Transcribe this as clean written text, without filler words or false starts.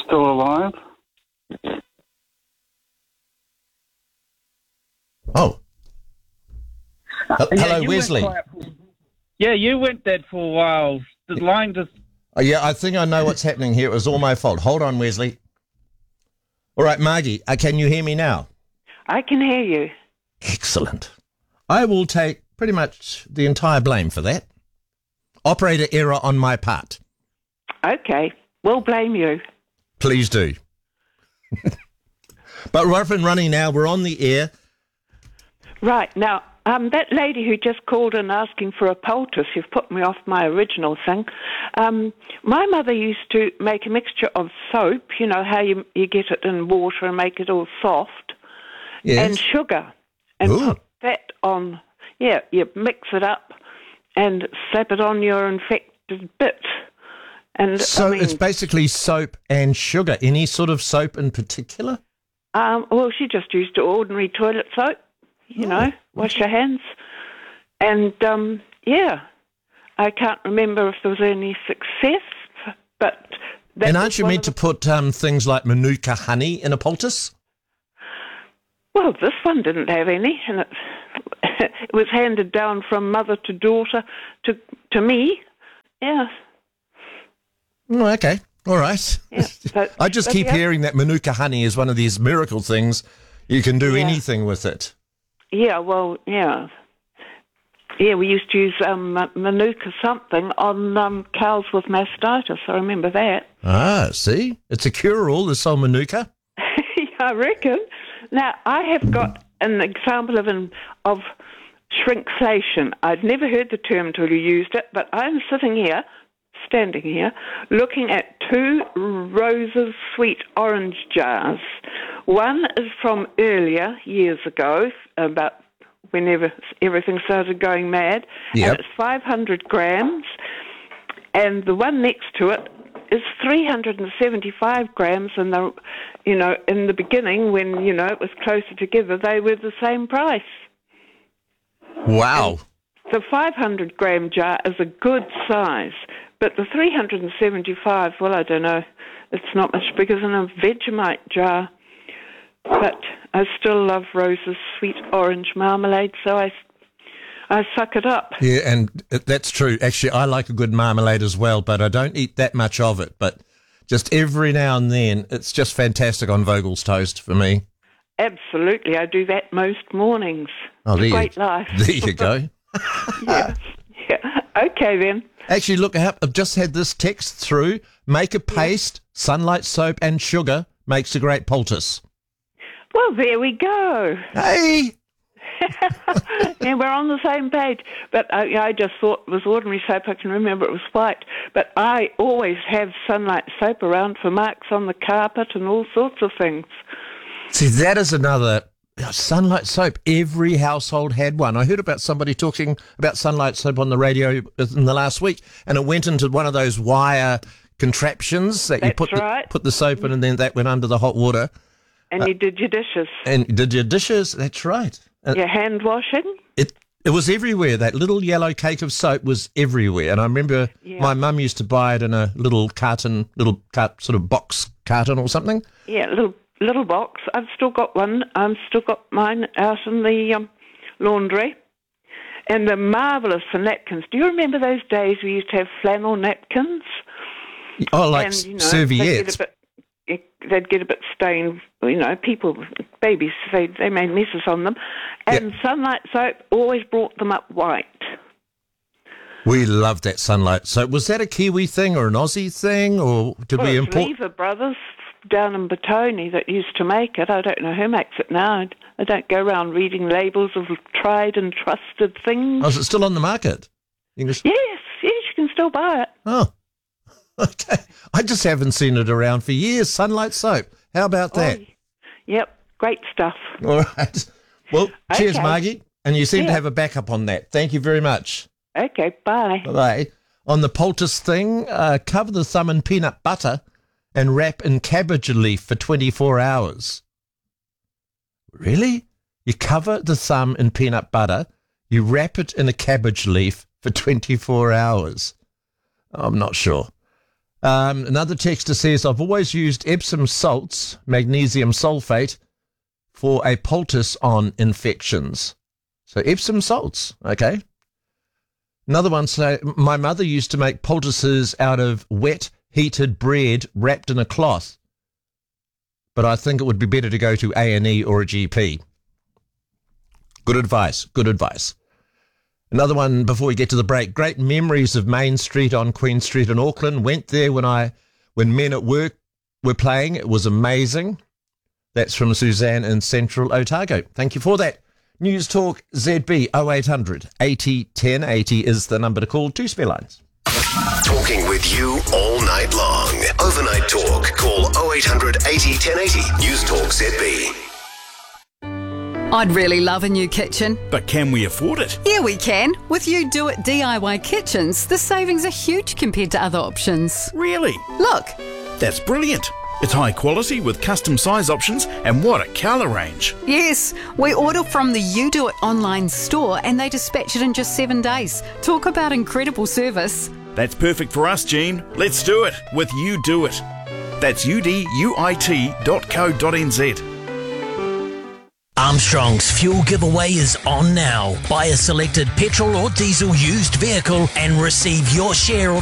still alive? Oh. Hello, Wesley. Yeah, you went dead for a while. The line just... Oh, yeah, I think I know what's happening here. It was all my fault. Hold on, Wesley. All right, Margie, can you hear me now? I can hear you. Excellent. I will take pretty much the entire blame for that. Operator error on my part. Okay, we'll blame you. Please do. But we're up and running now. We're on the air. Right, now, that lady who just called in asking for a poultice, you've put me off my original thing. My mother used to make a mixture of soap, you know, how you get it in water and make it all soft, Yes. and sugar, and Ooh. put that on. Yeah, you mix it up and slap it on your infected bit. And So it's basically soap and sugar. Any sort of soap in particular? well, she just used ordinary toilet soap, you know, wash your hands. And, yeah, I can't remember if there was any success, but... And aren't you meant to put things like Manuka honey in a poultice? Well, this one didn't have any, and it was handed down from mother to daughter to me. Yeah. Oh, okay. All right. Yeah, but, I just keep hearing that Manuka honey is one of these miracle things. You can do anything with it. Yeah, well, yeah. Yeah, we used to use Manuka something on cows with mastitis. I remember that. Ah, see? It's a cure-all, this old Manuka. Yeah, I reckon. Now, I have got an example of shrinkflation. I'd never heard the term until you used it, but I'm standing here, looking at 2 Roses sweet orange jars. One is from earlier, years ago, about whenever everything started going mad, and it's 500 grams, and the one next to it is 375 grams, and in the beginning, when, it was closer together, they were the same price. Wow. And the 500 gram jar is a good size, but the 375, well, I don't know, it's not much bigger than a Vegemite jar. But I still love Rose's sweet orange marmalade, so I suck it up. Yeah, and that's true. Actually, I like a good marmalade as well, but I don't eat that much of it. But just every now and then, it's just fantastic on Vogel's toast for me. Absolutely. I do that most mornings. Oh, it's a great life. There you go. Yeah. Okay, then. Actually, look, I've just had this text through. Make a paste, sunlight soap and sugar makes a great poultice. Well, there we go. Hey! Yeah, we're on the same page. But I just thought it was ordinary soap. I can remember it was white. But I always have sunlight soap around for marks on the carpet and all sorts of things. See, that is another... Sunlight soap. Every household had one. I heard about somebody talking about sunlight soap on the radio in the last week, and it went into one of those wire contraptions that you put the soap in, and then that went under the hot water. And you did your dishes. And you did your dishes, that's right. Your hand washing? It was everywhere. That little yellow cake of soap was everywhere. And I remember my mum used to buy it in a little sort of box carton or something. Yeah, little box. I've still got one. I've still got mine out in the laundry. And they're marvellous for napkins. Do you remember those days we used to have flannel napkins? Oh, like serviettes. They'd get a bit stained, babies, they made messes on them. And sunlight soap always brought them up white. We loved that sunlight soap. Was that a Kiwi thing or an Aussie thing, or did we import? Lever Brothers down in Batoni that used to make it. I don't know who makes it now. I don't go around reading labels of tried and trusted things. Oh, is it still on the market? Yes, you can still buy it. Oh. Okay. I just haven't seen it around for years. Sunlight soap. How about that? Yep. Great stuff. All right. Well, cheers, Margie. And you seem to have a backup on that. Thank you very much. Okay. Bye. Bye. On the poultice thing, cover the thumb in peanut butter and wrap in cabbage leaf for 24 hours. Really? You cover the thumb in peanut butter, you wrap it in a cabbage leaf for 24 hours. I'm not sure. Another texter says, I've always used Epsom salts, magnesium sulfate, for a poultice on infections. So Epsom salts, okay. Another one say, my mother used to make poultices out of wet, heated bread wrapped in a cloth. But I think it would be better to go to A&E or a GP. Good advice, good advice. Another one before we get to the break. Great memories of Main Street on Queen Street in Auckland. Went there when Men at Work were playing. It was amazing. That's from Suzanne in Central Otago. Thank you for that. News Talk ZB 0800 80 1080 is the number to call. 2 spare lines. Talking with you all night long. Overnight Talk. Call 0800 80 1080. News Talk ZB. I'd really love a new kitchen. But can we afford it? Yeah, we can. With You Do It DIY Kitchens, the savings are huge compared to other options. Really? Look. That's brilliant. It's high quality with custom size options, and what a colour range. Yes, we order from the You Do It online store and they dispatch it in just 7 days. Talk about incredible service. That's perfect for us, Jean. Let's do it with You Do It. That's uduit.co.nz. Armstrong's fuel giveaway is on now. Buy a selected petrol or diesel used vehicle and receive your share of